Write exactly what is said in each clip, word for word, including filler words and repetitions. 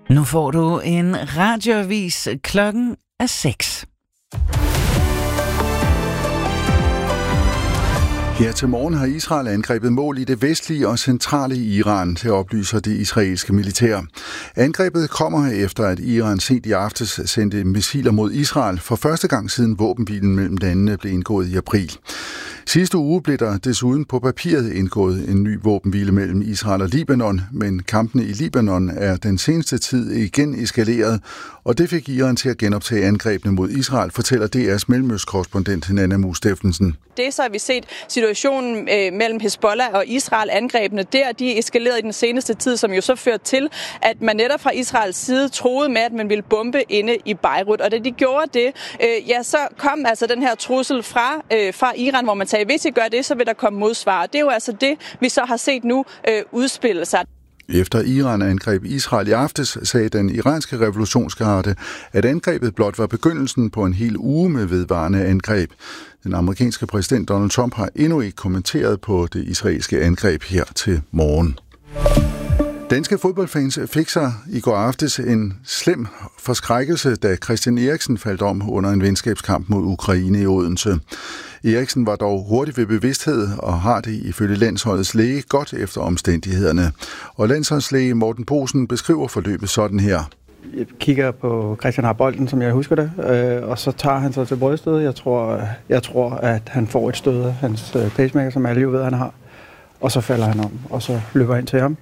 Nu får du en radioavis. Klokken er seks. Her til morgen har Israel angrebet mål i det vestlige og centrale Iran, til oplyser det israelske militær. Angrebet kommer efter, at Iran sent i aftes sendte missiler mod Israel for første gang siden våbenhvilen mellem landene blev indgået i april. Sidste uge blev der desuden på papiret indgået en ny våbenhvile mellem Israel og Libanon, men kampene i Libanon er den seneste tid igen eskaleret, og det fik Iran til at genoptage angrebene mod Israel, fortæller D R's mellemøstkorrespondent Nanna Mue Steffensen. Det så har vi set situationen øh, mellem Hezbollah og Israel, angrebene der, de eskalerede i den seneste tid, som jo så førte til, at man netop fra Israels side troede med, at man ville bombe inde i Beirut. Og da de gjorde det, øh, ja, så kom altså den her trussel fra, øh, fra Iran, hvor man sagde, hvis I gør det, så vil der komme modsvar. Det er jo altså det, vi så har set nu øh, udspille sig. Efter Iran angreb Israel i aftes, sagde den iranske revolutionsgarde, at angrebet blot var begyndelsen på en hel uge med vedvarende angreb. Den amerikanske præsident Donald Trump har endnu ikke kommenteret på det israelske angreb her til morgen. Danske fodboldfans fik sig i går aftes en slem forskrækkelse, da Christian Eriksen faldt om under en venskabskamp mod Ukraine i Odense. Eriksen var dog hurtigt ved bevidsthed og har det ifølge landsholdets læge godt efter omstændighederne. Og landsholdslæge Morten Posen beskriver forløbet sådan her. Jeg kigger på Christian har bolden, som jeg husker det, øh, og så tager han sig til bryststødet. Jeg tror, jeg tror, at han får et stød af hans pacemaker, som alle jo ved, han har. Og så falder han om, og så løber ind til ham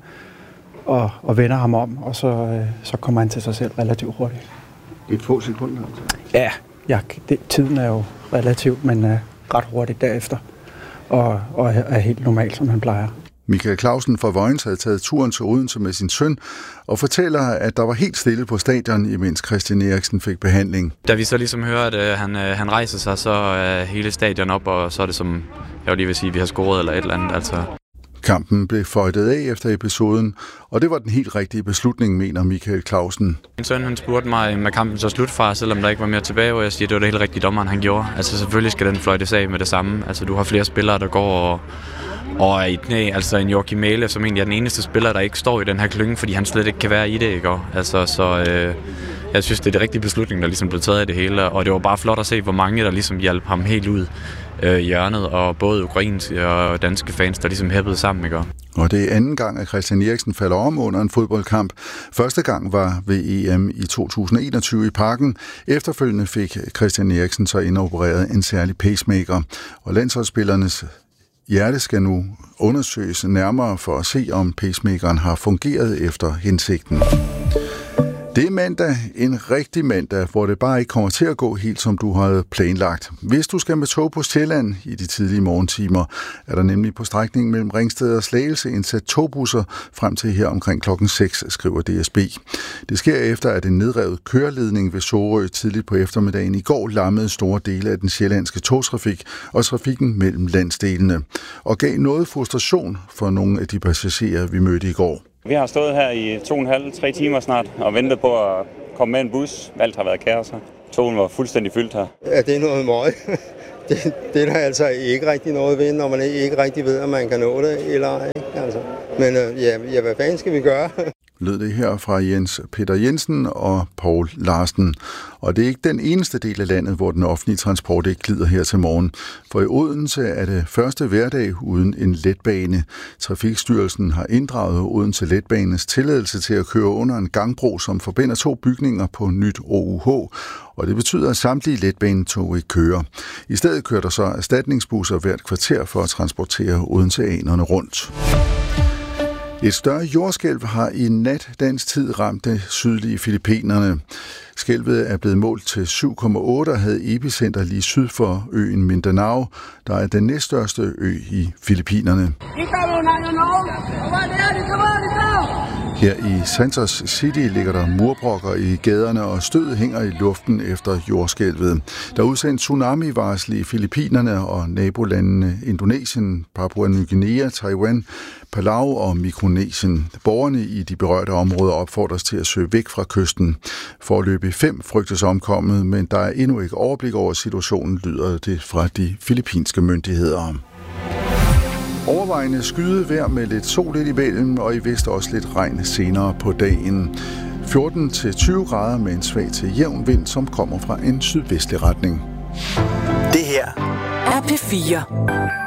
og, og vender ham om, og så, øh, så kommer han til sig selv relativt hurtigt. Et få sekunder? Altså. Ja, ja det, tiden er jo relativt, men øh, ret hurtigt derefter, og, og er helt normalt, som han plejer. Michael Clausen fra Vojens havde taget turen til Odense med sin søn og fortæller, at der var helt stille på stadion, imens Christian Eriksen fik behandling. Da vi så ligesom hører, at øh, han, øh, han rejser sig, så er hele stadion op, og så er det som, jeg vil lige vil sige, at vi har scoret eller et eller andet. Altså. Kampen blev føjtet af efter episoden, og det var den helt rigtige beslutning, mener Michael Clausen. Min søn han spurgte mig, med kampen så slut fra, selvom der ikke var mere tilbage, og jeg siger, at det var det helt rigtige dommeren, han gjorde. Altså selvfølgelig skal den fløjtes af med det samme. Altså du har flere spillere, der går og... Og i knæ, altså en Joachim Mæhle, som egentlig er den eneste spiller, der ikke står i den her klynge, fordi han slet ikke kan være i det, ikke? Altså, så øh, jeg synes, det er det rigtige beslutning, der ligesom blev taget af det hele. Og det var bare flot at se, hvor mange der ligesom hjalp ham helt ud øh, i hjørnet, og både ukrainske og danske fans, der ligesom hæppede sammen, ikke? Og det er anden gang, at Christian Eriksen falder om under en fodboldkamp. Første gang var ved E M i to tusind og enogtyve i Parken. Efterfølgende fik Christian Eriksen så indopereret en særlig pacemaker. Og landsholdsspillernes hjerte skal nu undersøges nærmere for at se, om pacemakeren har fungeret efter hensigten. Det er mandag, en rigtig mandag, hvor det bare ikke kommer til at gå helt, som du havde planlagt. Hvis du skal med tog på Sjælland i de tidlige morgentimer, er der nemlig på strækningen mellem Ringsted og Slagelse indsat togbusser frem til her omkring klokken seks, skriver D S B. Det sker efter, at en nedrevet køreledning ved Sorø tidligt på eftermiddagen i går lammede store dele af den sjællandske togtrafik og trafikken mellem landsdelene, og gav noget frustration for nogle af de passagerer, vi mødte i går. Vi har stået her i to og en halv, tre timer snart og ventet på at komme med en bus. Alt har været kaos her. Togen var fuldstændig fyldt her. Ja, det er noget møg. Det, det er der altså ikke rigtig noget ved, når man ikke rigtig ved, om man kan nå det eller ej. Altså. Men ja, ja, hvad fanden skal vi gøre? Lød det her fra Jens Peter Jensen og Poul Larsen. Og det er ikke den eneste del af landet, hvor den offentlige transport ikke glider her til morgen. For i Odense er det første hverdag uden en letbane. Trafikstyrelsen har inddraget Odense Letbanes tilladelse til at køre under en gangbro, som forbinder to bygninger på nyt O U H. Og det betyder, at samtlige letbanetog ikke kører. I stedet kører der så erstatningsbusser hvert kvarter for at transportere odenseanerne rundt. Et større jordskælv har i nat dansk tid ramt det sydlige Filippinerne. Skælvet er blevet målt til syv komma otte og havde epicenter lige syd for øen Mindanao, der er den næststørste ø i Filippinerne. Her i Santos City ligger der murbrokker i gaderne, og stødet hænger i luften efter jordskælvet. Der er udsendt tsunami-varsel i Filippinerne og nabolandene Indonesien, Papua Ny Guinea, Taiwan, Palau og Mikronesien. Borgerne i de berørte områder opfordres til at søge væk fra kysten. Foreløbig fem frygtes omkommet, men der er endnu ikke overblik over situationen, lyder det fra de filippinske myndigheder. Overvejende skydevejr med lidt sol lidt imellem, og i vest også lidt regn senere på dagen. fjorten til tyve grader med en svag til jævn vind, som kommer fra en sydvestlig retning. Det her er P fire.